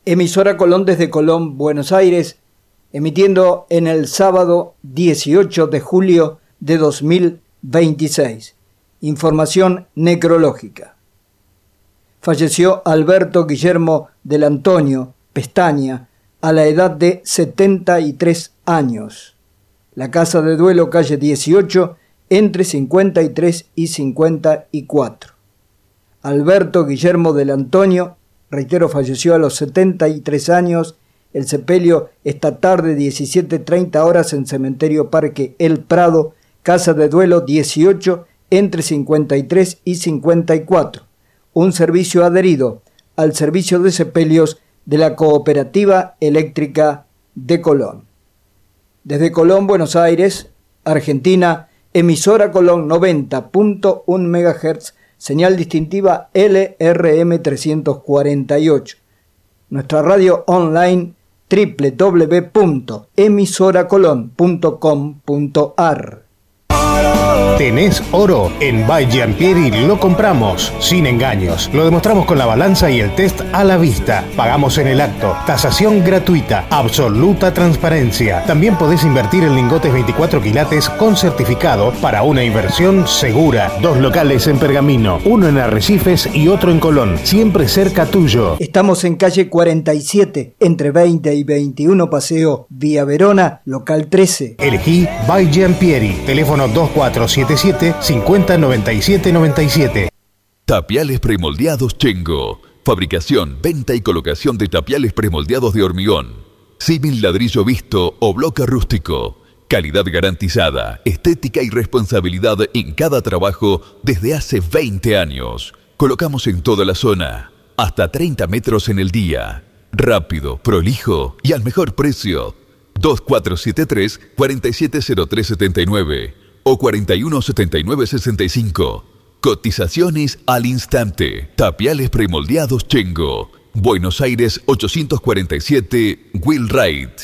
Emisora Colón desde Colón, Buenos Aires, emitiendo en el sábado 18 de julio de 2026. Información necrológica. Falleció Alberto Guillermo del Antonio Pestaña a la edad de 73 años. La casa de duelo, calle 18, entre 53 y 54. Alberto Guillermo del Antonio, reitero, falleció a los 73 años. El sepelio esta tarde, 17:30 horas, en Cementerio Parque El Prado, casa de duelo 18, entre 53 y 54. Un servicio adherido al servicio de sepelios de la Cooperativa Eléctrica de Colón. Desde Colón, Buenos Aires, Argentina, emisora Colón 90.1 MHz, señal distintiva LRM 348. Nuestra radio online www.emisoracolon.com.ar. ¿Tenés oro? En By Giampieri lo compramos, sin engaños. Lo demostramos con la balanza y el test a la vista. Pagamos en el acto. Tasación gratuita. Absoluta transparencia. También podés invertir en lingotes 24 quilates con certificado para una inversión segura. 2 locales en Pergamino, uno en Arrecifes y otro en Colón. Siempre cerca tuyo. Estamos en calle 47, entre 20 y 21 Paseo Vía Verona, local 13. Elegí By Giampieri. Teléfono 2477-509797. Tapiales premoldeados Chengo. Fabricación, venta y colocación de tapiales premoldeados de hormigón. Símil ladrillo visto o bloque rústico. Calidad garantizada, estética y responsabilidad en cada trabajo desde hace 20 años. Colocamos en toda la zona. Hasta 30 metros en el día. Rápido, prolijo y al mejor precio. 2473-470379 o 417965. Cotizaciones al instante. Tapiales premoldeados Chengo. Buenos Aires 847, Wheelwright.